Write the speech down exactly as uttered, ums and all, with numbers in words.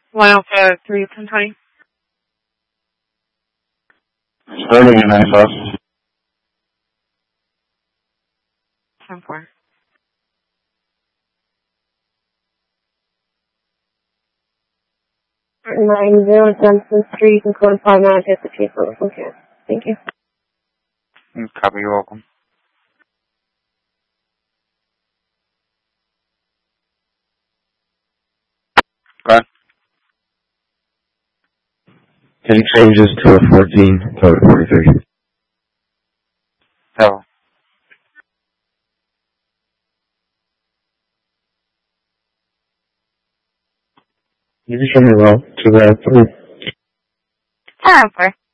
one Alpha three ten twenty. Starting in nine five. ten four. nine zero Johnson Street and code five nine at the people. Okay. Thank you. Copy, you're welcome. Go ahead. Any changes to a fourteen, code forty-three? No. You can show me well to that three. ten four.